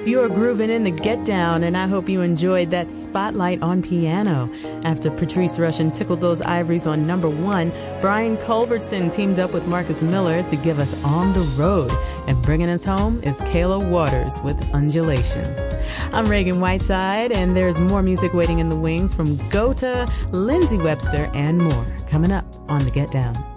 You're grooving in the Get Down, and I hope you enjoyed that spotlight on piano. After Patrice Rushen tickled those ivories on number 1, Brian Culbertson teamed up with Marcus Miller to give us On the Road. And bringing us home is Kayla Waters with Undulation. I'm Reagan Whiteside, and there's more music waiting in the wings from Gota, Lindsey Webster, and more coming up on the Get Down.